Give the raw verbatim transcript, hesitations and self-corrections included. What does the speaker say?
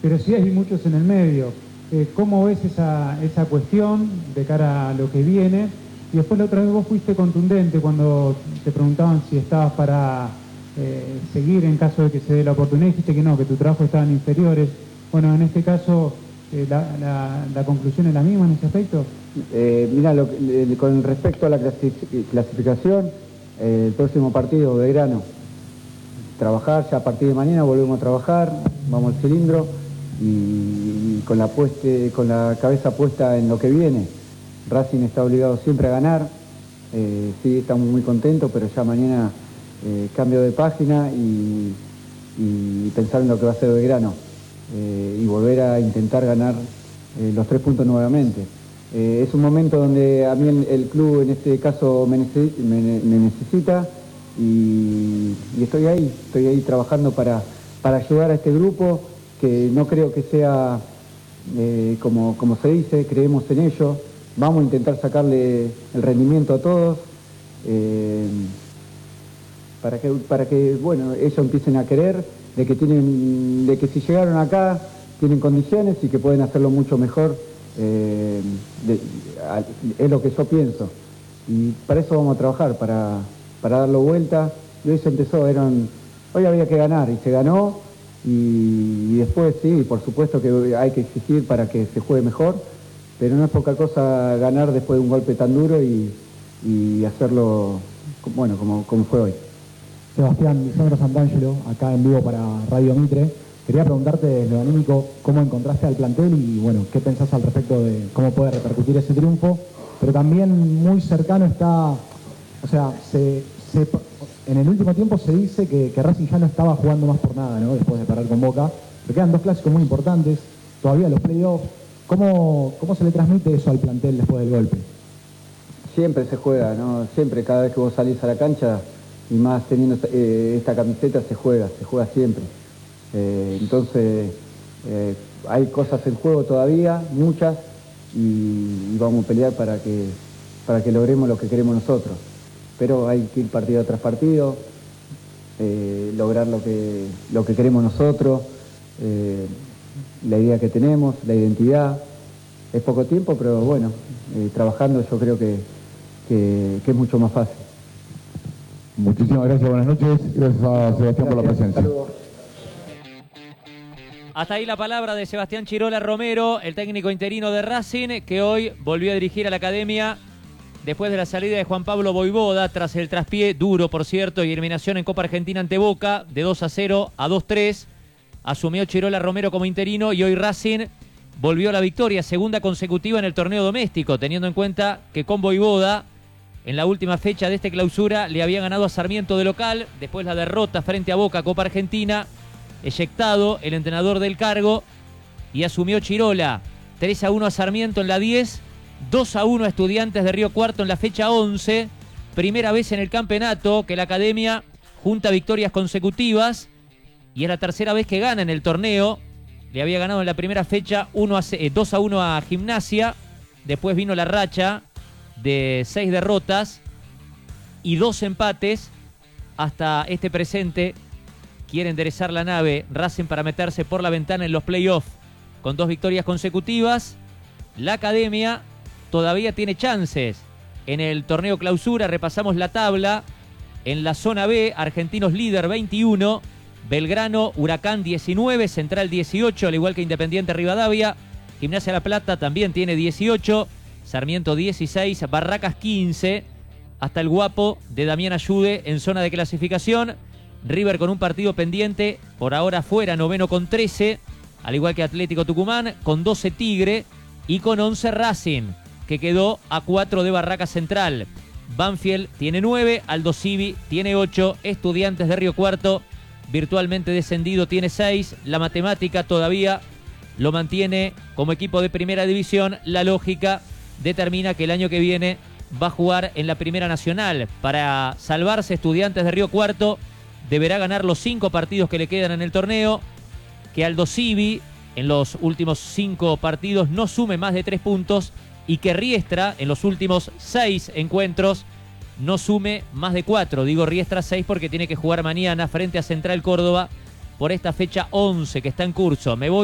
pero sí hay muchos en el medio. Eh, ¿Cómo ves esa, esa cuestión de cara a lo que viene? Y después la otra vez vos fuiste contundente cuando te preguntaban si estabas para eh, seguir en caso de que se dé la oportunidad, dijiste que no, que tu trabajo estaban inferiores. Bueno, en este caso, eh, la, la, ¿la conclusión es la misma en ese aspecto? Eh, mira, lo, eh, con respecto a la clasificación, eh, el próximo partido, Belgrano, trabajar, ya a partir de mañana volvemos a trabajar, vamos al cilindro y, y con, la pueste, con la cabeza puesta en lo que viene. Racing está obligado siempre a ganar, eh, sí, estamos muy contentos, pero ya mañana eh, cambio de página y, y pensar en lo que va a ser Belgrano eh, y volver a intentar ganar eh, los tres puntos nuevamente. Eh, es un momento donde a mí el, el club en este caso me, necesita, me, me necesita y, y estoy ahí, estoy ahí trabajando para, para ayudar a este grupo, que no creo que sea eh, como, como se dice, creemos en ello, vamos a intentar sacarle el rendimiento a todos, eh, para que, para que bueno, ellos empiecen a querer, de que, tienen, de que si llegaron acá tienen condiciones y que pueden hacerlo mucho mejor. Eh, de, a, es lo que yo pienso y para eso vamos a trabajar, para, para darlo vuelta. Y hoy se empezó, eran, hoy había que ganar y se ganó y, y después sí, por supuesto que hay que exigir para que se juegue mejor, pero no es poca cosa ganar después de un golpe tan duro y, y hacerlo bueno como, como fue hoy. Sebastián, Lisandro Santangelo, acá en vivo para Radio Mitre. Quería preguntarte desde lo anímico cómo encontraste al plantel y bueno, qué pensás al respecto de cómo puede repercutir ese triunfo, pero también muy cercano está, o sea, se, se, en el último tiempo se dice que, que Racing ya no estaba jugando más por nada, ¿no? Después de parar con Boca, pero quedan dos clásicos muy importantes, todavía los playoffs. ¿Cómo, ¿Cómo se le transmite eso al plantel después del golpe? Siempre se juega, ¿no? Siempre, cada vez que vos salís a la cancha y más teniendo eh, esta camiseta, se juega, se juega siempre. Eh, entonces eh, hay cosas en juego todavía, muchas, y, y vamos a pelear para que, para que logremos lo que queremos nosotros. Pero hay que ir partido tras partido, eh, lograr lo que, lo que queremos nosotros, eh, la idea que tenemos, la identidad. Es poco tiempo, pero bueno, eh, trabajando yo creo que, que, que es mucho más fácil. Muchísimas gracias, buenas noches. Gracias a Sebastián gracias, por la presencia. Saludos. Hasta ahí la palabra de Sebastián Chirola Romero, el técnico interino de Racing, que hoy volvió a dirigir a la academia después de la salida de Juan Pablo Voivoda, tras el traspié duro, por cierto, y eliminación en Copa Argentina ante Boca, de dos a cero a dos tres. Asumió Chirola Romero como interino y hoy Racing volvió a la victoria, segunda consecutiva en el torneo doméstico, teniendo en cuenta que con Voivoda, en la última fecha de este clausura, le había ganado a Sarmiento de local, después la derrota frente a Boca, Copa Argentina. Eyectado el entrenador del cargo y asumió Chirola. tres a uno a Sarmiento en la diez, dos a uno a Estudiantes de Río Cuarto en la fecha once. Primera vez en el campeonato que la academia junta victorias consecutivas y es la tercera vez que gana en el torneo. Le había ganado en la primera fecha dos a uno a Gimnasia, después vino la racha de seis derrotas y dos empates hasta este presente. Quiere enderezar la nave Racing para meterse por la ventana en los playoffs con dos victorias consecutivas. La academia todavía tiene chances en el torneo clausura. Repasamos la tabla. En la zona B, Argentinos líder veintiuno, Belgrano, Huracán diecinueve, Central dieciocho, al igual que Independiente Rivadavia. Gimnasia La Plata también tiene dieciocho, Sarmiento dieciséis, Barracas quince. Hasta el Guapo de Damián Ayude en zona de clasificación. River con un partido pendiente, por ahora fuera, noveno con trece, al igual que Atlético Tucumán, con doce Tigre y con once Racing, que quedó a cuatro de Barraca Central. Banfield tiene nueve, Aldo Civi tiene ocho, Estudiantes de Río Cuarto, virtualmente descendido, tiene seis. La matemática todavía lo mantiene como equipo de primera división. La lógica determina que el año que viene va a jugar en la Primera Nacional. Para salvarse, Estudiantes de Río Cuarto deberá ganar los cinco partidos que le quedan en el torneo, que Aldo Civi en los últimos cinco partidos no sume más de tres puntos y que Riestra en los últimos seis encuentros no sume más de cuatro. Digo Riestra seis porque tiene que jugar mañana frente a Central Córdoba por esta fecha once que está en curso. Me voy